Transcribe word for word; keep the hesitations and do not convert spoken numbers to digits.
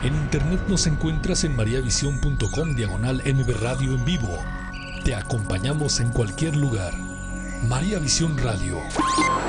En internet nos encuentras en mariavision punto com diagonal M V Radio en vivo. Te acompañamos en cualquier lugar. María Visión Radio.